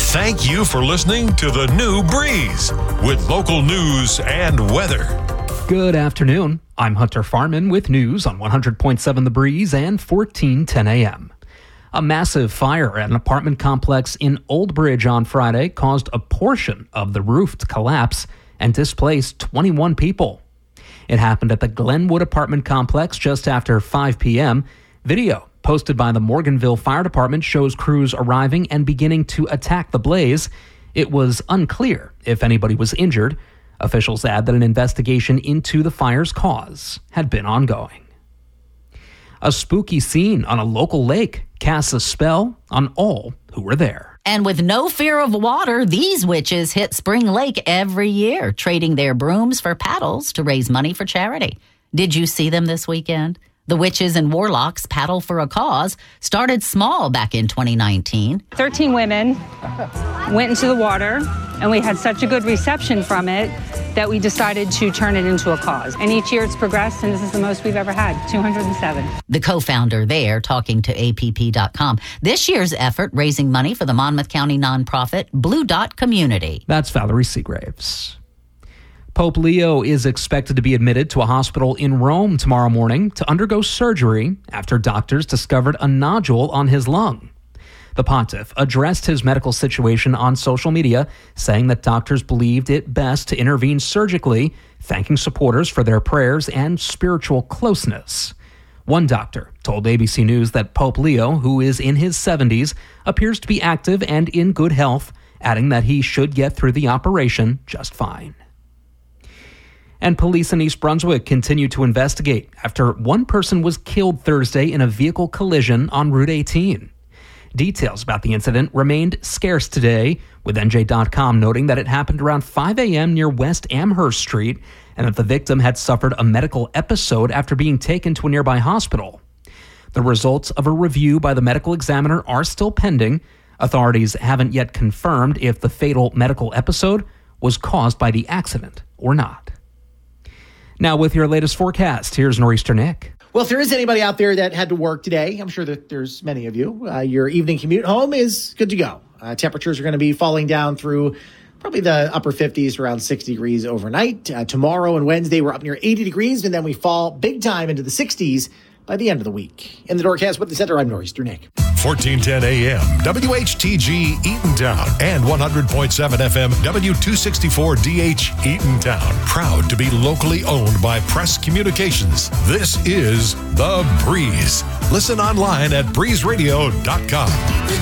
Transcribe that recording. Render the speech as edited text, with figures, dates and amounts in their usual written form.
Thank you for listening to The New Breeze with local news and weather. Good afternoon. I'm Hunter Farman with news on 100.7 The Breeze and 1410 AM. A massive fire at an apartment complex in Old Bridge on Friday caused a portion of the roof to collapse and displaced 21 people. It happened at the Glenwood apartment complex just after 5 p.m. Video posted by the Morganville Fire Department shows crews arriving and beginning to attack the blaze. It was unclear if anybody was injured. Officials add that an investigation into the fire's cause had been ongoing. A spooky scene on a local lake casts a spell on all who were there. And with no fear of water, these witches hit Spring Lake every year, trading their brooms for paddles to raise money for charity. Did you see them this weekend? The Witches and Warlocks Paddle for a Cause started small back in 2019. 13 women went into the water, and we had such a good reception from it that we decided to turn it into a cause. And each year it's progressed, and this is the most we've ever had, 207. The co-founder there talking to APP.com. This year's effort raising money for the Monmouth County nonprofit Blue Dot Community. That's Valerie Seagraves. Pope Leo is expected to be admitted to a hospital in Rome tomorrow morning to undergo surgery after doctors discovered a nodule on his lung. The pontiff addressed his medical situation on social media, saying that doctors believed it best to intervene surgically, thanking supporters for their prayers and spiritual closeness. One doctor told ABC News that Pope Leo, who is in his 70s, appears to be active and in good health, adding that he should get through the operation just fine. And police in East Brunswick continue to investigate after one person was killed Thursday in a vehicle collision on Route 18. Details about the incident remained scarce today, with NJ.com noting that it happened around 5 a.m. near West Amherst Street and that the victim had suffered a medical episode after being taken to a nearby hospital. The results of a review by the medical examiner are still pending. Authorities haven't yet confirmed if the fatal medical episode was caused by the accident or not. Now with your latest forecast, here's Nor'easter Nick. Well, if there is anybody out there that had to work today, I'm sure that there's many of you, your evening commute home is good to go. Temperatures are going to be falling down through probably the upper 50s, around 60 degrees overnight. Tomorrow and Wednesday, we're up near 80 degrees, and then we fall big time into the 60s by the end of the week. In the Doorcast with the Center, I'm Nor'easter Nick. 1410 AM, WHTG Eatontown, and 100.7 FM, W264DH Eatontown. Proud to be locally owned by Press Communications. This is The Breeze. Listen online at breezeradio.com.